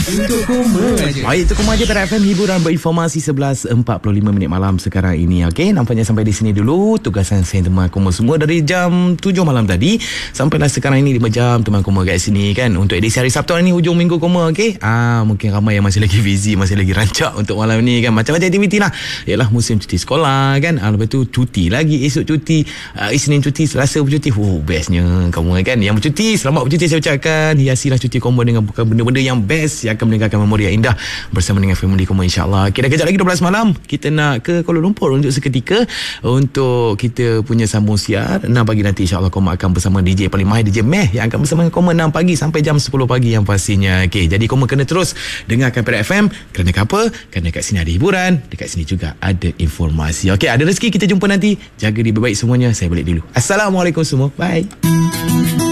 Untuk Koma je. Baik, untuk Koma je pada FM hiburan berinformasi 11.45 minit malam sekarang ini. Okey, nampaknya sampai di sini dulu tugasan saya teman Koma semua dari jam 7 malam tadi sampailah sekarang ini 5 jam teman Koma kat sini kan untuk edisi hari Sabtu ni hujung minggu Koma. Okey, mungkin ramai yang masih lagi busy, masih lagi rancak untuk malam ni kan, macam-macam aktiviti lah. Yalah musim cuti sekolah kan, lepas tu cuti lagi, esok cuti, Isnin cuti, Selasa bercuti. Bestnya Koma kan. Yang bercuti, selamat bercuti saya ucapkan. Hiasilah cuti Koma dengan benda-benda yang best yang akan meninggalkan memori yang indah bersama dengan family Koma, insyaAllah. Okay, dah kejap lagi 12 malam kita nak ke Kuala Lumpur untuk seketika untuk kita punya sambung siar 6 pagi nanti, insyaAllah Koma akan bersama DJ paling mahir, DJ Meh, yang akan bersama dengan Koma 6 pagi sampai jam 10 pagi yang pastinya. Okay, jadi Koma kena terus dengarkan Perak FM. Kerana apa? Kerana kat sini ada hiburan, dekat sini juga ada informasi. Okay, ada rezeki kita jumpa nanti. Jaga diri baik semuanya. Saya balik dulu. Assalamualaikum semua. Bye.